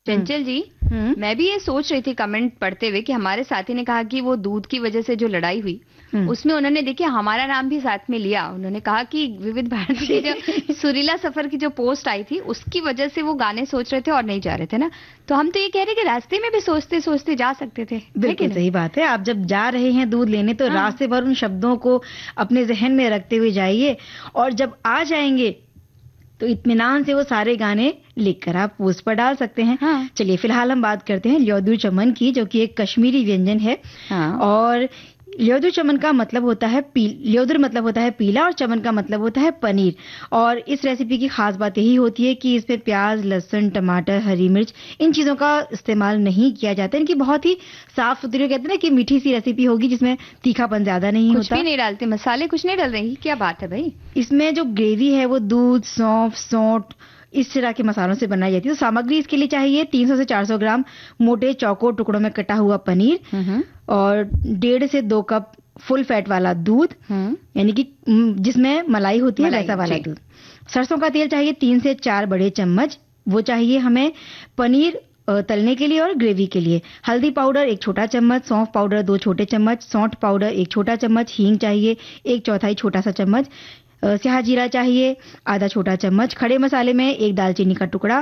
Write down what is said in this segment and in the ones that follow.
चंचल जी, मैं भी ये सोच रही थी कमेंट पढ़ते हुए कि हमारे साथी ने कहा कि वो दूध की वजह से जो लड़ाई हुई उसमें उन्होंने देखिए हमारा नाम भी साथ में लिया। उन्होंने कहा कि विविध भारती की जो सुरीला सफर की जो पोस्ट आई थी उसकी वजह से वो गाने सोच रहे थे और नहीं जा रहे थे ना। तो हम तो ये कह रहे कि रास्ते में भी सोचते सोचते जा सकते थे। बिल्कुल सही बात है। आप जब जा रहे हैं दूध लेने तो रास्ते भर उन शब्दों को अपने जहन में रखते हुए जाइए और जब आ जाएंगे तो इत्मीनान से वो सारे गाने लिखकर आप पोस्ट पर डाल सकते हैं। चलिए फिलहाल हम बात करते हैं ल्योदु चमन की, जो कि एक कश्मीरी व्यंजन है। और ल्योदु चमन का मतलब होता है ल्योदुर मतलब होता है पीला और चमन का मतलब होता है पनीर। और इस रेसिपी की खास बात यही होती है कि इसमें प्याज, लहसुन, टमाटर, हरी मिर्च इन चीजों का इस्तेमाल नहीं किया जाता। इनकी बहुत ही साफ सुथरी, कहते हैं ना कि मीठी सी रेसिपी होगी जिसमें तीखापन ज्यादा नहीं होता। कुछ भी नहीं डालते, मसाले कुछ नहीं डाल रही, क्या बात है भाई। इसमें जो ग्रेवी है वो दूध, सौंफ, सौंठ इस तरह के मसालों से बनाई जाती है। तो सामग्री इसके लिए चाहिए 300 से 400 ग्राम मोटे चौकोर टुकड़ों में कटा हुआ पनीर और 1.5 से 2 कप फुल फैट वाला दूध, यानी कि जिसमें मलाई होती है वैसा वाला दूध। सरसों का तेल चाहिए 3 से 4 बड़े चम्मच, वो चाहिए हमें पनीर तलने के लिए और ग्रेवी के लिए। हल्दी पाउडर 1 छोटा चम्मच, सौंफ पाउडर 2 छोटे चम्मच, सौंठ पाउडर 1 छोटा चम्मच, हींग चाहिए 1/4 छोटा सा चम्मच, स्याह जीरा चाहिए आधा छोटा चम्मच, खड़े मसाले में 1 दालचीनी का टुकड़ा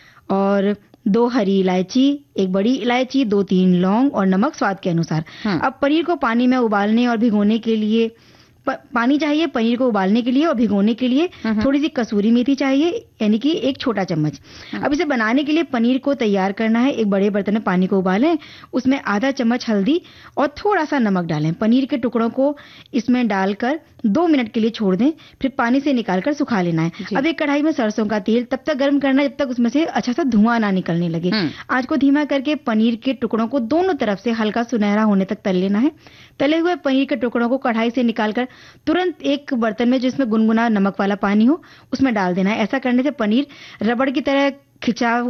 और 2 हरी इलायची, 1 बड़ी इलायची, 2-3 लौंग और नमक स्वाद के अनुसार। अब पनीर को पानी में उबालने और भिगोने के लिए पानी चाहिए, पनीर को उबालने के लिए और भिगोने के लिए थोड़ी सी कसूरी मेथी चाहिए, यानी कि 1 छोटा चम्मच। अब इसे बनाने के लिए पनीर को तैयार करना है। एक बड़े बर्तन में पानी को उबालें, उसमें आधा चम्मच हल्दी और थोड़ा सा नमक डालें। पनीर के टुकड़ों को इसमें डालकर 2 मिनट के लिए छोड़ दें, फिर पानी से निकालकर सुखा लेना है। अब एक कढ़ाई में सरसों का तेल तब तक गर्म करना है जब तक उसमें से अच्छा सा धुआं ना निकलने लगे। आंच को धीमा करके पनीर के टुकड़ों को दोनों तरफ से हल्का सुनहरा होने तक तल लेना है। तले हुए पनीर के टुकड़ों को कढ़ाई से निकालकर तुरंत एक बर्तन में जिसमें गुनगुना नमक वाला पानी हो उसमें डाल देना है। ऐसा करने से पनीर रबड़ की तरह खिंचा